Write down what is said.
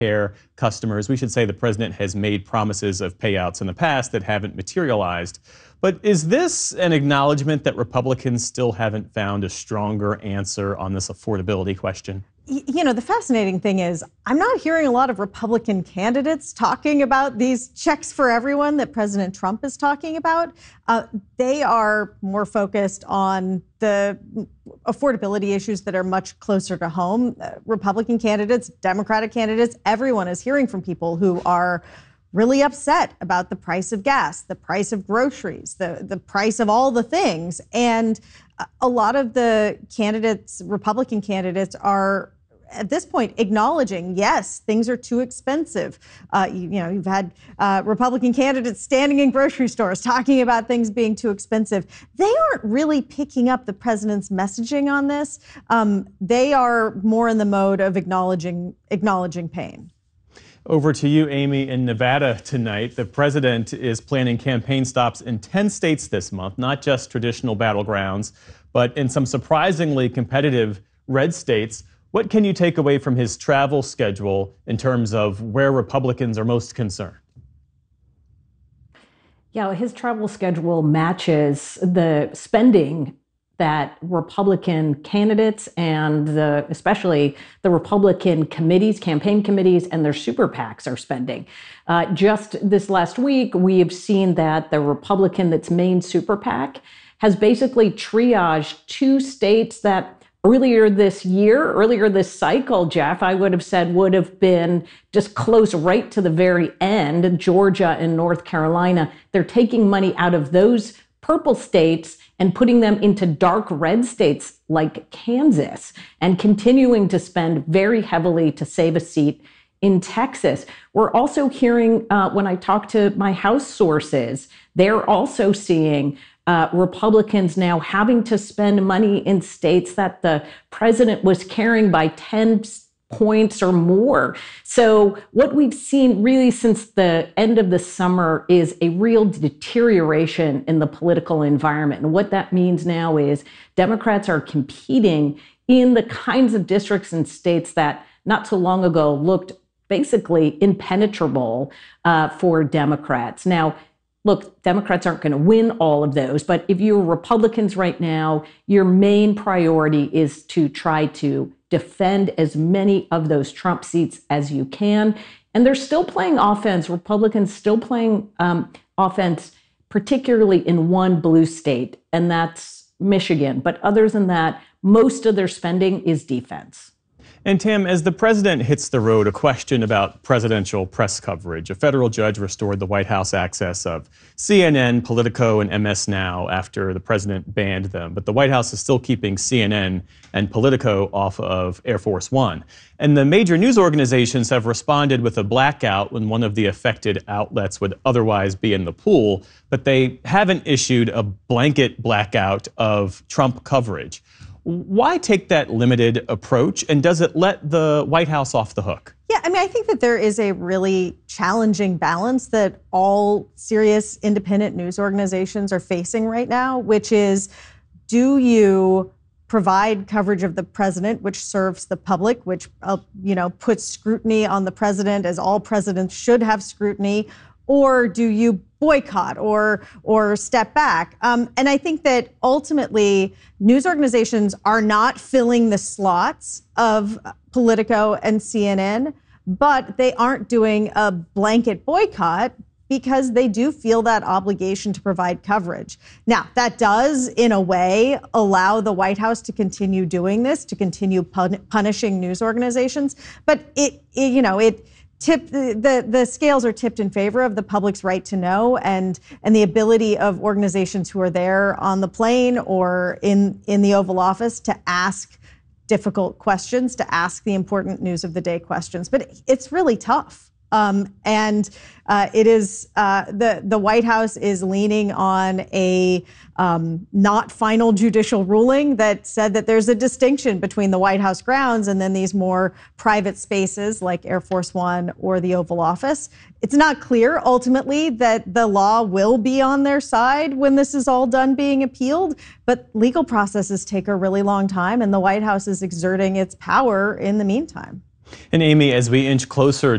care customers. We should say the president has made promises of payouts in the past that haven't materialized. But is this an acknowledgement that Republicans still haven't found a stronger answer on this affordability question? You know, the fascinating thing is I'm not hearing a lot of Republican candidates talking about these checks for everyone that President Trump is talking about. They are more focused on the affordability issues that are much closer to home. Republican candidates, Democratic candidates, everyone is hearing from people who are really upset about the price of gas, the price of groceries, the price of all the things. And a lot of the candidates, Republican candidates, are at this point acknowledging, yes, things are too expensive. You've had Republican candidates standing in grocery stores talking about things being too expensive. They aren't really picking up the president's messaging on this. They are more in the mode of acknowledging pain. Over to you, Amy, in Nevada tonight. The president is planning campaign stops in 10 states this month, not just traditional battlegrounds, but in some surprisingly competitive red states. What can you take away from his travel schedule in terms of where Republicans are most concerned? Yeah, his travel schedule matches the spending that Republican candidates and especially the Republican committees, campaign committees, and their super PACs are spending. Just this last week, we have seen that the Republican that's main super PAC has basically triaged 2 states that earlier this cycle, Jeff, I would have said would have been just close right to the very end, Georgia and North Carolina. They're taking money out of those purple states and putting them into dark red states like Kansas and continuing to spend very heavily to save a seat in Texas. We're also hearing, when I talk to my House sources, they're also seeing Republicans now having to spend money in states that the president was carrying by 10 points or more. So what we've seen really since the end of the summer is a real deterioration in the political environment. And what that means now is Democrats are competing in the kinds of districts and states that not so long ago looked basically impenetrable for Democrats. Now, look, Democrats aren't going to win all of those, but if you're Republicans right now, your main priority is to try to defend as many of those Trump seats as you can. And they're still playing offense. Republicans still playing offense, particularly in one blue state, and that's Michigan. But other than that, most of their spending is defense. And Tim, as the president hits the road, a question about presidential press coverage. A federal judge restored the White House access of CNN, Politico, and MS Now after the president banned them. But the White House is still keeping CNN and Politico off of Air Force One. And the major news organizations have responded with a blackout when one of the affected outlets would otherwise be in the pool, but they haven't issued a blanket blackout of Trump coverage. Why take that limited approach, and does it let the White House off the hook? Yeah, I mean, I think that there is a really challenging balance that all serious independent news organizations are facing right now, which is, do you provide coverage of the president, which serves the public, which puts scrutiny on the president, as all presidents should have scrutiny, or do you boycott or step back? And I think that ultimately news organizations are not filling the slots of Politico and CNN, but they aren't doing a blanket boycott because they do feel that obligation to provide coverage. Now, that does, in a way, allow the White House to continue doing this, to continue punishing news organizations, but the scales are tipped in favor of the public's right to know and the ability of organizations who are there on the plane or in the Oval Office to ask difficult questions, to ask the important news of the day questions. But it's really tough. It is the White House is leaning on a not final judicial ruling that said that there's a distinction between the White House grounds and then these more private spaces like Air Force One or the Oval Office. It's not clear ultimately that the law will be on their side when this is all done being appealed, but legal processes take a really long time, and the White House is exerting its power in the meantime. And Amy, as we inch closer